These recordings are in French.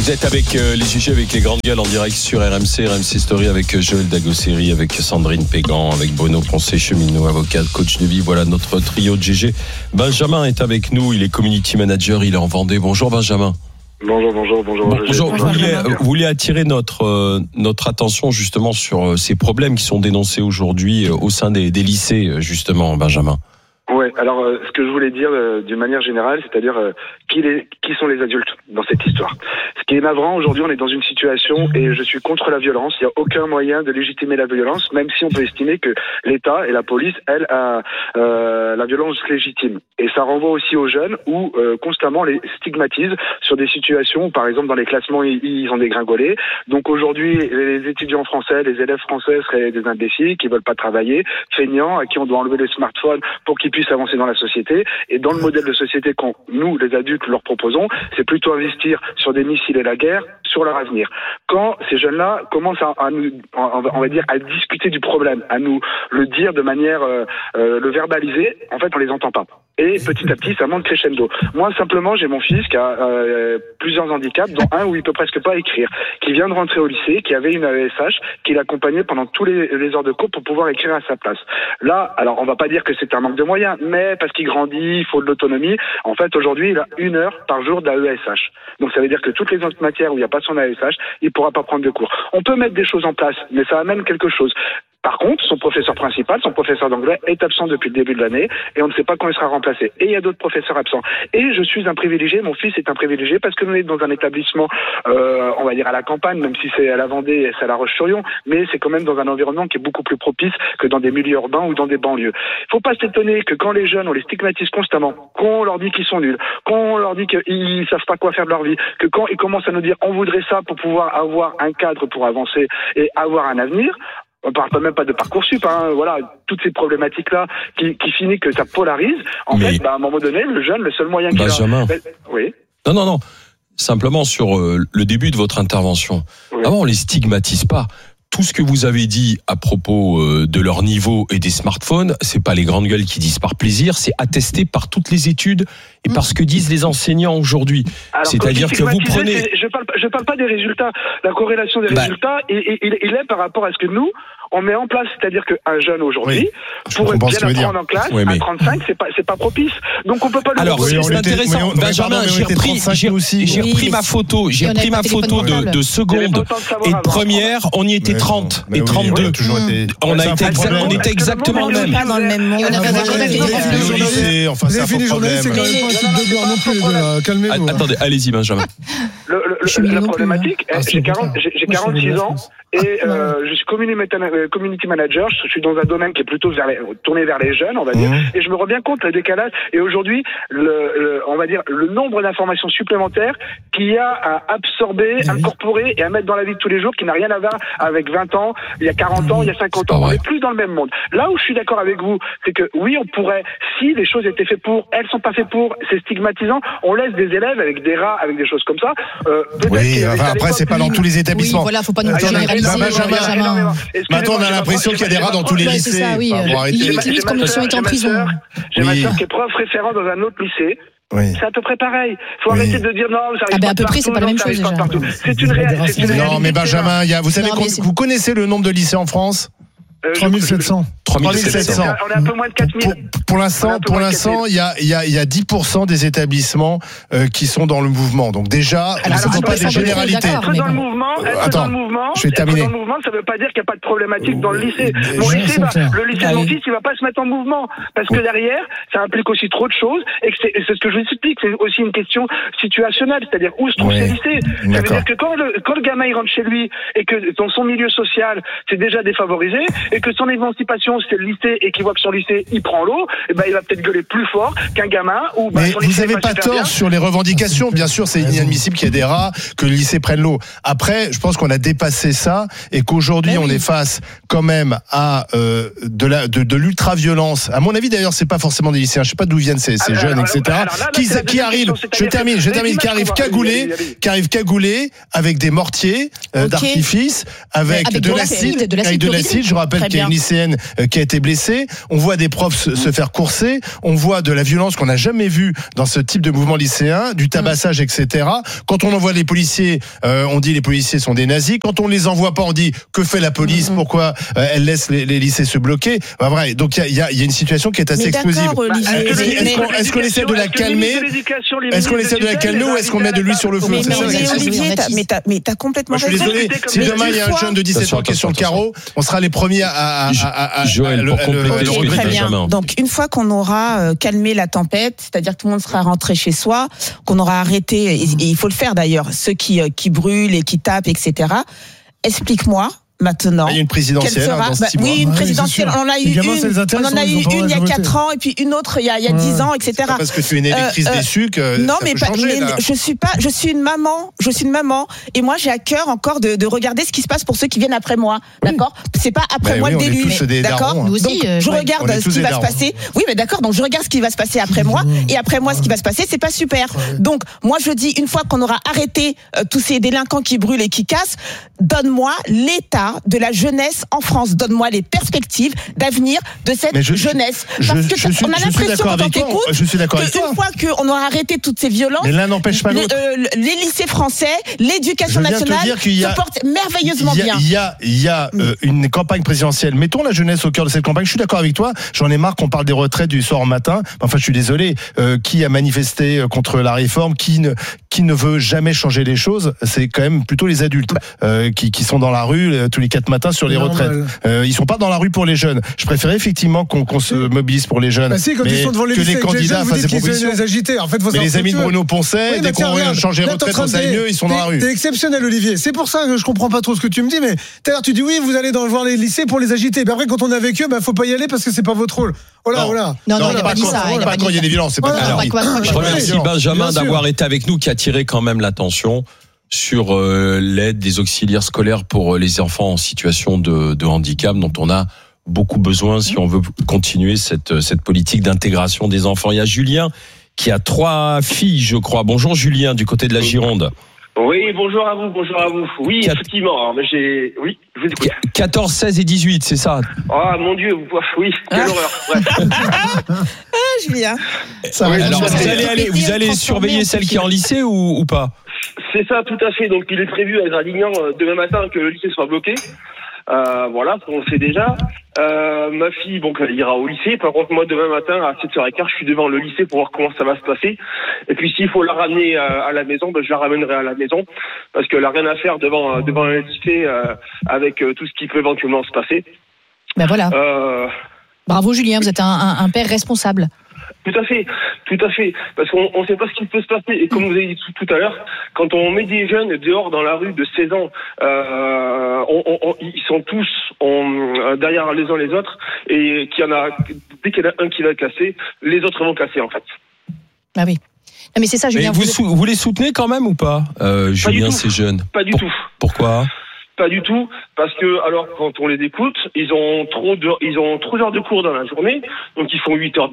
Vous êtes avec les GG, avec les grandes gueules en direct sur RMC Story avec Joël Dagosseri, avec Sandrine Pégan, avec Bruno Poncet, cheminot, avocat, coach de vie. Voilà notre trio de GG. Benjamin est avec nous, il est community manager, il est en Vendée. Bonjour Benjamin. Bonjour. Vous voulez attirer notre attention justement sur ces problèmes qui sont dénoncés aujourd'hui au sein des lycées, justement, Benjamin. Ouais, alors ce que je voulais dire d'une manière générale, c'est-à-dire qui sont les adultes dans cette histoire. Ce qui est navrant, aujourd'hui on est dans une situation et je suis contre la violence, il n'y a aucun moyen de légitimer la violence, même si on peut estimer que l'État et la police, elle, a la violence légitime. Et ça renvoie aussi aux jeunes où constamment on les stigmatise sur des situations où par exemple dans les classements ils ont dégringolé. Donc aujourd'hui les étudiants français, les élèves français seraient des imbéciles qui veulent pas travailler, feignants, à qui on doit enlever les smartphones pour qu'ils puissent avancer dans la société. Et dans le modèle de société qu'on, nous, les adultes, leur proposons, c'est plutôt investir sur des missiles et la guerre, sur leur avenir. Quand ces jeunes-là commencent à nous, on va dire, à discuter du problème, à nous le dire de manière, le verbaliser, en fait, on les entend pas. Et petit à petit, ça monte crescendo. Moi, simplement, j'ai mon fils qui a plusieurs handicaps, dont un où il peut presque pas écrire, qui vient de rentrer au lycée, qui avait une AESH, qui l'accompagnait pendant tous les heures de cours pour pouvoir écrire à sa place. Là, alors, on va pas dire que c'est un manque de moyens, mais parce qu'il grandit, il faut de l'autonomie. En fait, aujourd'hui, il a 1 heure par jour d'AESH. Donc, ça veut dire que toutes les autres matières où il n'y a pas son AESH, il pourra pas prendre de cours. On peut mettre des choses en place, mais ça amène quelque chose. Par contre, son professeur principal, son professeur d'anglais, est absent depuis le début de l'année et on ne sait pas quand il sera remplacé. Et il y a d'autres professeurs absents. Et je suis un privilégié, mon fils est un privilégié parce que nous sommes dans un établissement, on va dire à la campagne, même si c'est à la Vendée et c'est à La Roche-sur-Yon, mais c'est quand même dans un environnement qui est beaucoup plus propice que dans des milieux urbains ou dans des banlieues. Il faut pas s'étonner que quand les jeunes, on les stigmatise constamment, qu'on leur dit qu'ils sont nuls, qu'on leur dit qu'ils savent pas quoi faire de leur vie, que quand ils commencent à nous dire on voudrait ça pour pouvoir avoir un cadre pour avancer et avoir un avenir. On parle même pas de Parcoursup, voilà, toutes ces problématiques-là qui finissent que ça polarise. En fait, à un moment donné, le jeune, le seul moyen qu'il a... Oui. Non. Simplement sur le début de votre intervention. Oui. Avant, on les stigmatise pas. Tout ce que vous avez dit à propos de leur niveau et des smartphones, c'est pas les grandes gueules qui disent par plaisir, c'est attesté par toutes les études et par ce que disent les enseignants aujourd'hui. Alors, c'est-à-dire que vous prenez... Je parle pas des résultats. La corrélation des résultats, il est par rapport à ce que nous, on met en place. C'est-à-dire qu'un jeune aujourd'hui, pour bien apprendre en classe, à 35, c'est pas propice. Donc on peut pas le... Alors, c'est intéressant. Benjamin, j'ai repris ma photo. J'ai repris ma photo de seconde et de première. On y était 30 et 32. On était exactement le même. Dans le même monde. Vous avez fait les journalistes, c'est quand même pas un type de gloire non plus, les gars. Calmez-vous. Attendez, allez-y, Benjamin. La problématique, j'ai 46 ans et je suis community manager. Je suis dans un domaine qui est plutôt tourné vers les jeunes, on va dire, et je me rends bien compte le décalage. Et aujourd'hui, on va dire le nombre d'informations supplémentaires qu'il y a à absorber, incorporer et à mettre dans la vie de tous les jours, qui n'a rien à voir avec 20 ans, il y a 40 ans, il y a 50 ans. On n'est plus dans le même monde. Là où je suis d'accord avec vous, c'est que oui, on pourrait, si les choses étaient faites pour, elles sont pas faites pour, c'est stigmatisant. On laisse des élèves avec des rats, avec des choses comme ça. Oui, après c'est pas dans tous les établissements. Oui, voilà, faut pas nous généraliser. Maintenant, on a l'impression qu'il y a des rats dans tous les lycées. C'est ça, oui. Limite comme si on était en prison. J'ai ma sœur qui est prof référent dans un autre lycée. Oui. C'est à peu près pareil. Faut arrêter de dire non, ça arrive pas à peu près, c'est pas la même chose déjà. C'est une réalité. Non, mais Benjamin, vous savez, vous connaissez le nombre de lycées en France? 3700. 3700. On est un peu moins de 4000. Pour l'instant, il y a 10% des établissements qui sont dans le mouvement. Donc déjà, ce ne sont pas des généralités. Être dans le mouvement, je vais terminer. Être dans le mouvement, ça ne veut pas dire qu'il n'y a pas de problématique dans le lycée. Le lycée de mon fils, il ne va pas se mettre en mouvement. Parce que derrière, ça implique aussi trop de choses. Et que c'est ce que je vous explique, c'est aussi une question situationnelle. C'est-à-dire où se trouve ces lycées. Ça veut dire que quand le gamin il rentre chez lui et que dans son milieu social, c'est déjà défavorisé, et que son émancipation c'est le lycée et qu'il voit que son lycée il prend l'eau, et il va peut-être gueuler plus fort qu'un gamin où mais vous n'avez pas tort sur les revendications. Bien sûr, c'est inadmissible qu'il y ait des rats, que le lycée prenne l'eau. Après, je pense qu'on a dépassé ça et qu'aujourd'hui on est face quand même à de l'ultra-violence. À mon avis, d'ailleurs, c'est pas forcément des lycéens. Je sais pas d'où viennent ces jeunes, etc. Qui arrivent. Je termine. Qui arrivent cagoulés avec des mortiers d'artifice, avec de l'acide. Je rappelle qu'il y a une lycéenne qui a été blessé, on voit des profs se faire courser, on voit de la violence qu'on n'a jamais vue dans ce type de mouvement lycéen, du tabassage, etc. Quand on envoie les policiers, on dit les policiers sont des nazis. Quand on les envoie pas, on dit que fait la police, pourquoi elle laisse les lycées se bloquer. Vrai. Donc il y a une situation qui est assez explosive. Est-ce qu'on essaie de la calmer? Est-ce qu'on essaie de la calmer ou est-ce qu'on met de l'huile sur le feu? Mais t'as complètement raison. Je suis désolé. Si demain il y a un jeune de 17 ans qui est sur le carreau, on sera les premiers à Joël, pour compléter ce que dit Benjamin. Donc une fois qu'on aura calmé la tempête, c'est-à-dire que tout le monde sera rentré chez soi, qu'on aura arrêté, et il faut le faire d'ailleurs, ceux qui brûlent et qui tapent, etc. Explique-moi. Maintenant, il y a une présidentielle dans 6 mois. Oui, une présidentielle. On en a eu une il y a 4 ans et puis une autre il y a 10 ans, etc. C'est parce que tu es une électrice déçue que non, ça peut changer, là. Je suis une maman et moi j'ai à cœur encore de regarder ce qui se passe pour ceux qui viennent après moi, d'accord? C'est pas après moi le déluge, d'accord? Nous aussi, donc je regarde ce qui va se passer. Oui, mais d'accord. Donc je regarde ce qui va se passer après moi et après moi ce qui va se passer, c'est pas super. Donc moi je dis une fois qu'on aura arrêté tous ces délinquants qui brûlent et qui cassent, donne-moi l'état de la jeunesse en France. Donne-moi les perspectives d'avenir de cette jeunesse. Parce que on a l'impression quand on t'écoute qu'une fois qu'on aura arrêté toutes ces violences, mais l'un n'empêche pas l'autre. Les lycées français, l'éducation nationale se portent merveilleusement bien. Il y a une campagne présidentielle. Mettons la jeunesse au cœur de cette campagne. Je suis d'accord avec toi. J'en ai marre qu'on parle des retraites du soir au matin. Enfin, je suis désolé. Qui a manifesté contre la réforme? Qui ne veut jamais changer les choses? C'est quand même plutôt les adultes qui sont dans la rue tous les 4 matins sur les retraites. Ils sont pas dans la rue pour les jeunes. Je préférais effectivement qu'on se mobilise pour les jeunes. Bah si, quand ils sont devant les lycées, les candidats fassent des propositions. En fait, mais les amis de Bruno Poncet, dès qu'on a changé les retraites, on s'aille mieux, ils sont dans la rue. T'es exceptionnel, Olivier. C'est pour ça que je comprends pas trop ce que tu me dis, mais tout à l'heure tu dis oui, vous allez voir les lycées pour les agiter. Mais après, quand on est avec eux, faut pas y aller parce que c'est pas votre rôle. Voilà. Non, il n'a pas dit ça. Pas quand il y a des violences, c'est pas ça. Je remercie Benjamin d'avoir été avec nous, qui a attiré quand même l'attention sur l'aide des auxiliaires scolaires pour les enfants en situation de handicap, dont on a beaucoup besoin si on veut continuer cette politique d'intégration des enfants. Il y a Julien qui a 3 filles, je crois. Bonjour Julien, du côté de la Gironde. Oui, bonjour à vous. Oui, effectivement. Oui, je vous écoute. 14, 16 et 18, c'est ça? Ah, mon Dieu, oui, quelle horreur. Ouais. Julien. Alors, vous allez surveiller celle qui est en lycée ou pas? C'est ça, tout à fait. Donc, il est prévu à Gradignan demain matin que le lycée soit bloqué. Voilà, on le sait déjà. Ma fille, elle ira au lycée. Par contre, moi, demain matin, à 7h15, je suis devant le lycée pour voir comment ça va se passer. Et puis, s'il faut la ramener à la maison, je la ramènerai à la maison. Parce qu'elle n'a rien à faire devant un lycée, avec tout ce qui peut éventuellement se passer. Ben voilà. Bravo, Julien, vous êtes un père responsable. Tout à fait. Parce qu'on ne sait pas ce qui peut se passer. Et comme vous avez dit tout à l'heure, quand on met des jeunes dehors dans la rue de 16 ans, ils sont tous derrière les uns les autres. Et dès qu'il y en a un qui va casser, les autres vont casser en fait. Ah oui. Non, mais c'est ça, Julien. Mais vous les soutenez quand même ou pas, Julien, ces jeunes? Pas du tout. Pourquoi? Pas du tout, parce que alors quand on les écoute, ils ont trop d'heures de cours dans la journée, donc ils font 8h,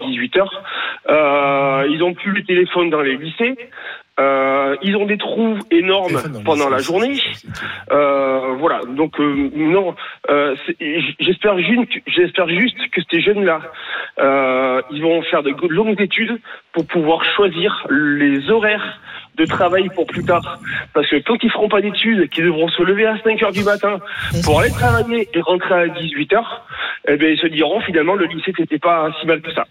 18h. Ils ont plus le téléphone dans les lycées. Ils ont des trous énormes pendant la journée. Voilà, donc non. J'espère juste que ces jeunes-là, ils vont faire de longues études pour pouvoir choisir les horaires de travail pour plus tard. Parce que quand ils feront pas d'études, qu'ils devront se lever à 5h du matin pour aller travailler et rentrer à 18h, ils se diront finalement le lycée c'était pas si mal que ça.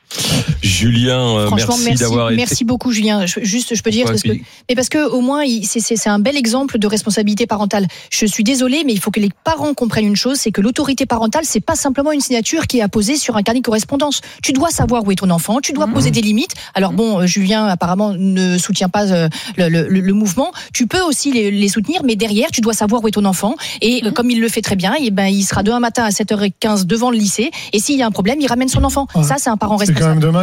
Julien, merci beaucoup Julien. Je peux dire parce que au moins c'est un bel exemple de responsabilité parentale. Je suis désolée, mais il faut que les parents comprennent une chose, c'est que l'autorité parentale, c'est pas simplement une signature qui est apposée sur un carnet de correspondance. Tu dois savoir où est ton enfant, tu dois poser des limites. Alors Julien apparemment ne soutient pas le mouvement. Tu peux aussi les soutenir, mais derrière tu dois savoir où est ton enfant. Et comme il le fait très bien, il sera demain matin à 7h15 devant le lycée. Et s'il y a un problème, il ramène son enfant. Ça, c'est un parent responsable. C'est quand même dommage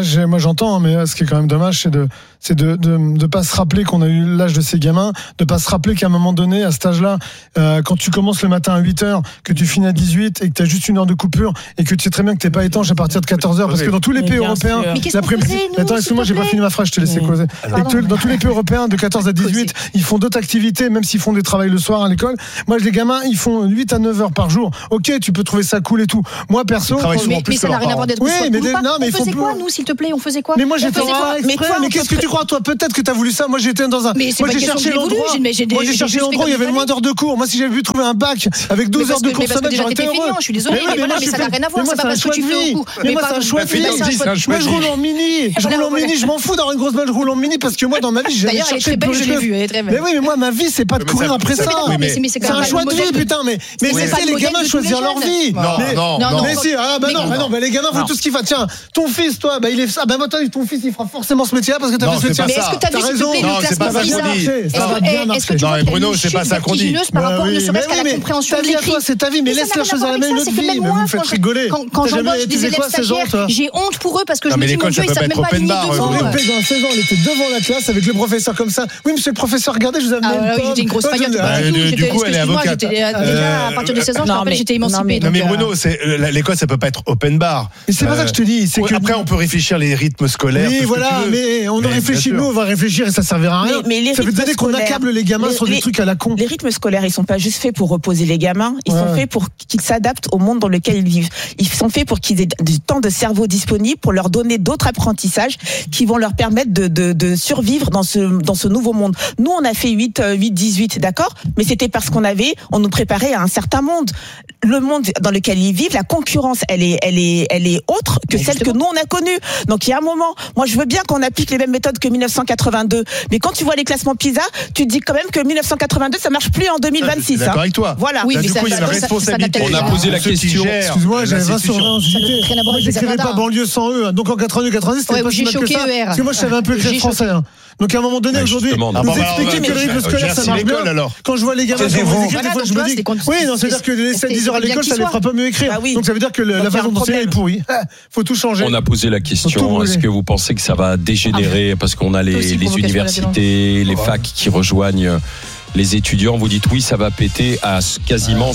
moi j'entends, mais ce qui est quand même dommage, c'est de pas se rappeler qu'on a eu l'âge de ces gamins, de pas se rappeler qu'à un moment donné, à cet âge-là, quand tu commences le matin à 8h, que tu finis à 18 et que tu as juste une heure de coupure et que tu sais très bien que t'es pas étanche à partir de 14h, parce que dans tous les pays européens, l'après-midi. Attends, excuse-moi, j'ai pas fini ma phrase, je te laisse causer. Dans tous les pays européens, de 14 à 18, ils font d'autres activités, même s'ils font des travails le soir à l'école. Moi, les gamins, ils font 8 à 9 heures par jour. Ok, tu peux trouver ça cool et tout. Moi, perso, mais ça n'a rien à voir d'être cool. On faisait quoi, nous, s'il te plaît? On faisait quoi? Mais moi, j'étais en exprès. Mais qu'est-ce que tu crois, toi? Peut-être que t'as voulu ça. Moi, j'étais dans un. Moi, j'ai cherché l'endroit. Moi, j'ai cherché l'endroit. Il y avait le moins d'heures de cours. Moi, si j'avais pu trouver un bac avec 12 heures de cours semaine, j'aurais été heureux. Je suis désolé, mais ça n'a rien à voir. C'est pas parce que tu fais au cours. Mais moi, c'est un choix de vie. Moi, je roule en mini. Je m'en fous d'avoir une grosse balle. Je roule en mini parce que moi, dans ma vie, j'ai cherché plein de choses. Mais oui, mais moi, ma vie, c'est pas de courir après ça. C'est un choix de vie, putain. Mais laissez les gamins choisir leur vie. Non. Mais si, non, les gamins font tout ce qu'ils font. Tiens, ton fils, toi, il est ça. Ton fils, il fera forcément ce métier-là parce que t'as fait ce métier. Mais est-ce que t'as vu, s'il te plaît, le classement PISA? Ça va bien marcher. Non, Bruno, c'est pas ça qu'on dit. Par rapport ne serait-ce qu'à la compréhension de l'écrit. C'est ta vie, mais laisse-leur choisir la même autre vie. Mais vous me faites rigoler. Quand j'embauche des élèves stagiaires, j'ai honte pour eux parce que je me dis, mon Dieu, ils savent même pas aligner devant. Dans 16 ans, il était devant la classe avec le professeur comme ça. Oui, monsieur le professeur, regardez, je vous amène. Ah oui, j'étais une grosse faillotte. Du coup, elle est avocate. Déjà, à partir de 16 ans, je me rappelle, j'étais émancipée. Non, mais Bruno, l'école, ça peut pas être open bar. Mais c'est pas ça que je te dis. Après, on peut réfléchir les rythmes scolaires. Oui, voilà, mais on en réfléchit, nous, on va réfléchir et ça servira à rien. Ça veut dire qu'on accable les gamins sur des trucs à la con. Les rythmes scolaires, ils sont pas juste faits pour reposer les gamins, ils sont faits pour qu'ils s'adaptent au monde dans lequel ils vivent. Ils sont faits pour qu'ils aient du temps de cerveau disponible, pour leur donner d'autres apprentissages qui vont leur permettre de survivre dans ce nouveau monde. Nous, on a fait 8-18, d'accord? Mais c'était parce on nous préparait à un certain monde. Le monde dans lequel ils vivent, la concurrence, elle est autre que celle que nous, on a connue. Donc, il y a un moment, moi, je veux bien qu'on applique les mêmes méthodes que 1982. Mais quand tu vois les classements PISA, tu te dis quand même que 1982, ça marche plus en 2026. D'accord avec toi. Voilà. Oui, du coup, il y a une responsabilité. On a posé la question. Excuse-moi, j'avais 20 sur 20. Moi, j'écrivais pas banlieue sans eux. Donc, en 82-90, c'était pas si mal que ça. Parce que moi, je savais un peu écrire français. Donc à un moment donné, aujourd'hui, nous expliquer que le rythme scolaire, ça marche bien. Quand je vois les gamins sur vos écrits, des fois, je me dis, oui, non, c'est-à-dire que les 7-10 heures à l'école, ça les fera pas mieux écrire. Donc ça veut dire que la façon d'enseigner est pourrie. Faut tout changer. On a posé la question, est-ce que vous pensez que ça va dégénérer parce qu'on a les universités, les facs qui rejoignent les étudiants? Vous dites oui, ça va péter à quasiment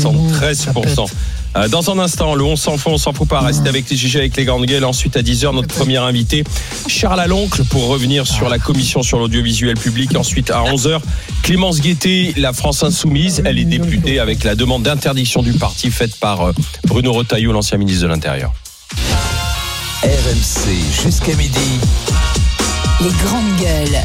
73%. Dans un instant, le on s'en fout pas. Restez avec les GG, avec les grandes gueules. Ensuite, à 10h, notre premier invité, Charles Aloncle, pour revenir sur la commission sur l'audiovisuel public. Ensuite, à 11h, Clémence Guettet, la France Insoumise. Elle est députée avec la demande d'interdiction du parti faite par Bruno Retailleau, l'ancien ministre de l'Intérieur. RMC, jusqu'à midi. Les grandes gueules.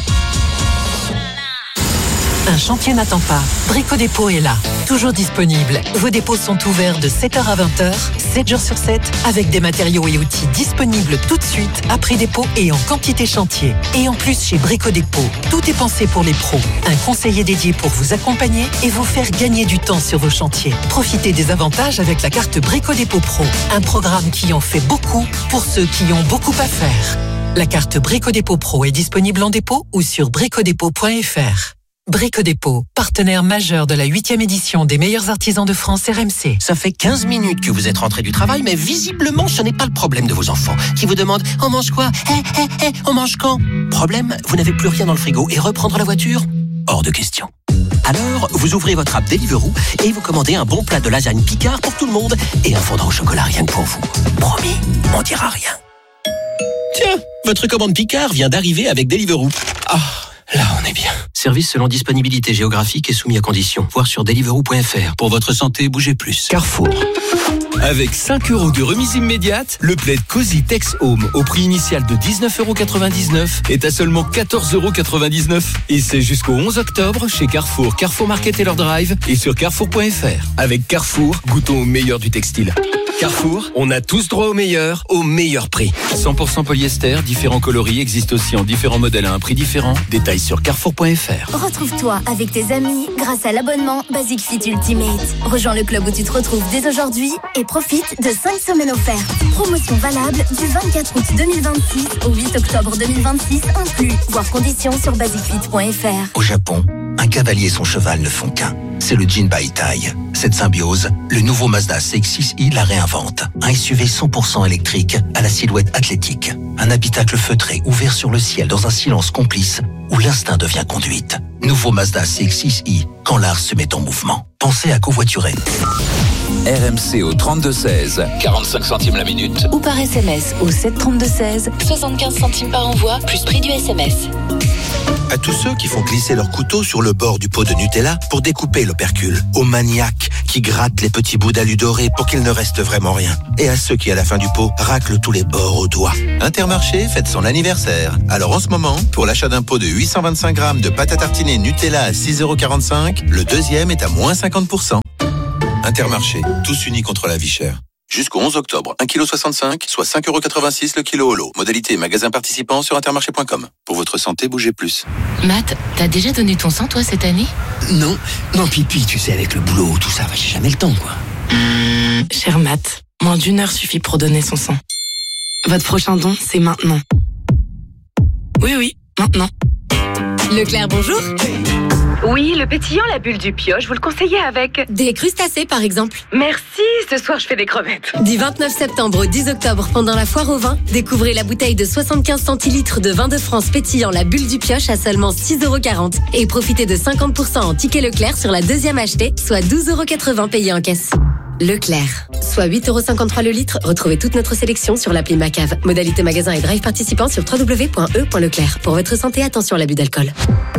Un chantier n'attend pas. Brico Dépôt est là, toujours disponible. Vos dépôts sont ouverts de 7h à 20h, 7 jours sur 7, avec des matériaux et outils disponibles tout de suite, à prix dépôt et en quantité chantier. Et en plus, chez Brico Dépôt, tout est pensé pour les pros. Un conseiller dédié pour vous accompagner et vous faire gagner du temps sur vos chantiers. Profitez des avantages avec la carte Brico Dépôt Pro, un programme qui en fait beaucoup pour ceux qui ont beaucoup à faire. La carte Brico Dépôt Pro est disponible en dépôt ou sur bricodépôt.fr. Brico Dépôt, partenaire majeur de la 8e édition des meilleurs artisans de France RMC. Ça fait 15 minutes que vous êtes rentré du travail, mais visiblement, ce n'est pas le problème de vos enfants, qui vous demandent « On mange quoi ? On mange quand ?» Problème, vous n'avez plus rien dans le frigo et reprendre la voiture ? Hors de question. Alors, vous ouvrez votre app Deliveroo et vous commandez un bon plat de lasagne Picard pour tout le monde et un fondant au chocolat rien que pour vous. Promis, on dira rien. Tiens, votre commande Picard vient d'arriver avec Deliveroo. Ah, là on est bien. Service selon disponibilité géographique et soumis à conditions. Voir sur deliveroo.fr. Pour votre santé, bougez plus. Carrefour. Avec 5 € de remise immédiate, le plaid Cozy Tex Home au prix initial de 19,99 € est à seulement 14,99 €. Et c'est jusqu'au 11 octobre chez Carrefour, Carrefour Market Taylor Drive et sur carrefour.fr. Avec Carrefour, goûtons au meilleur du textile. Carrefour, on a tous droit au meilleur prix. 100% polyester, différents coloris existent aussi en différents modèles à un prix différent. Détails sur carrefour.fr. Retrouve-toi avec tes amis grâce à l'abonnement Basic Fit Ultimate. Rejoins le club où tu te retrouves dès aujourd'hui et profite de 5 semaines offertes. Promotion valable du 24 août 2026 au 8 octobre 2026 inclus. Voir conditions sur basicfit.fr. Au Japon, un cavalier et son cheval ne font qu'un. c'est le jean by taille. Cette symbiose, le nouveau Mazda CX-6i la réinvente. Un SUV 100% électrique à la silhouette athlétique. Un habitacle feutré ouvert sur le ciel dans un silence complice où l'instinct devient conduite. Nouveau Mazda CX-6i, quand l'art se met en mouvement. Pensez à covoiturer. RMC au 32-16, 45 centimes la minute. Ou par SMS au 732-16, 75 centimes par envoi, plus prix du SMS. À tous ceux qui font glisser leur couteau sur le bord du pot de Nutella pour découper l'opercule. Aux maniaques qui grattent les petits bouts d'alu doré pour qu'il ne reste vraiment rien. Et à ceux qui, à la fin du pot, raclent tous les bords au doigt. Intermarché fête son anniversaire. Alors en ce moment, pour l'achat d'un pot de 825 grammes de pâte à tartiner Nutella à 6,45 €, le deuxième est à moins 50%. Intermarché, tous unis contre la vie chère. Jusqu'au 11 octobre, 1,65 kg, soit 5,86 € le kilo au lot. Modalité magasin participant sur intermarché.com. Pour votre santé, bougez plus. Matt, t'as déjà donné ton sang, toi, cette année? Non, pipi, tu sais, avec le boulot, tout ça, j'ai jamais le temps, quoi. Cher Matt, moins d'1 heure suffit pour donner son sang. Votre prochain don, c'est maintenant. Oui, maintenant. Leclerc, bonjour. Oui, le pétillant, la bulle du pioche, vous le conseillez avec des crustacés, par exemple. Merci, ce soir je fais des crevettes. Du 29 septembre au 10 octobre, pendant la foire au vin, découvrez la bouteille de 75 centilitres de vin de France pétillant la bulle du pioche à seulement 6,40 € et profitez de 50% en ticket Leclerc sur la deuxième achetée, soit 12,80 € payés en caisse. Leclerc, soit 8,53 € le litre. Retrouvez toute notre sélection sur l'appli Macave. Modalité magasin et drive participant sur www.e.leclerc. Pour votre santé, attention à l'abus d'alcool.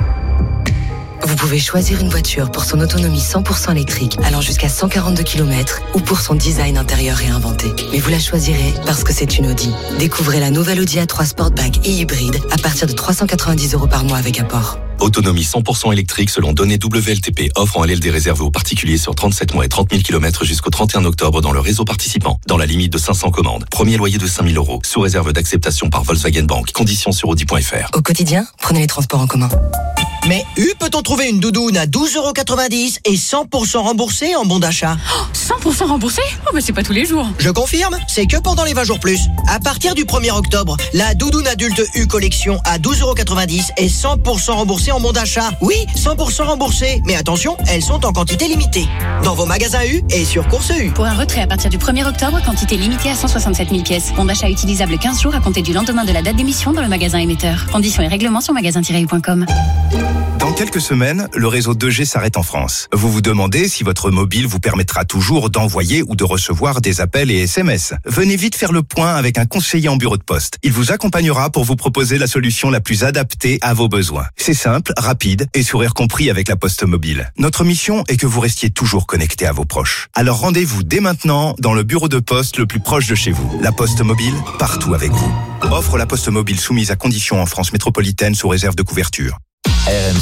Vous pouvez choisir une voiture pour son autonomie 100% électrique, allant jusqu'à 142 km, ou pour son design intérieur réinventé. Mais vous la choisirez parce que c'est une Audi. Découvrez la nouvelle Audi A3 Sportback et hybride à partir de 390 € par mois avec apport. Autonomie 100% électrique selon données WLTP. Offre en LLD réservée aux particuliers sur 37 mois et 30 000 km jusqu'au 31 octobre dans le réseau participant. Dans la limite de 500 commandes. Premier loyer de 5 000 €. Sous réserve d'acceptation par Volkswagen Bank. Conditions sur Audi.fr. Au quotidien, prenez les transports en commun. Mais peut-on trouver une doudoune à 12,90 € et 100% remboursée en bon d'achat? 100% remboursé? Oh, c'est pas tous les jours. Je confirme, c'est que pendant les 20 jours plus. À partir du 1er octobre, la doudoune adulte U Collection à 12,90 € et 100% remboursée en bon d'achat. Oui, 100% remboursée. Mais attention, elles sont en quantité limitée. Dans vos magasins U et sur Course U. Pour un retrait à partir du 1er octobre, quantité limitée à 167 000 pièces. Bon d'achat utilisable 15 jours à compter du lendemain de la date d'émission dans le magasin émetteur. Conditions et règlements sur magasin-u.com. Dans quelques semaines, le réseau 2G s'arrête en France. Vous vous demandez si votre mobile vous permettra toujours d'envoyer ou de recevoir des appels et SMS. Venez vite faire le point avec un conseiller en bureau de poste. Il vous accompagnera pour vous proposer la solution la plus adaptée à vos besoins. C'est simple, rapide et sourire compris avec la Poste Mobile. Notre mission est que vous restiez toujours connecté à vos proches. Alors rendez-vous dès maintenant dans le bureau de poste le plus proche de chez vous. La Poste Mobile, partout avec vous. Offre la Poste Mobile soumise à conditions en France métropolitaine sous réserve de couverture. RMC.